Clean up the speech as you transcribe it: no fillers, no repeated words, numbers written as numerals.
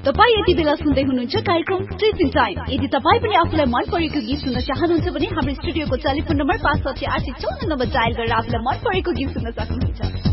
तपाईँ यति बेला सुन्दै हुनुहुन्छ कार्यक्रम टिचिङ टाइम। यदि तपाईँ पनि आफूलाई मन परेको गीत सुन्न चाहनुहुन्छ भने हाम्रो स्टुडियोको टेलिफोन नम्बर 56854 नम्बर डायल गरेर आफूलाई मन परेको गीत सुन्न सक्नुहुन्छ।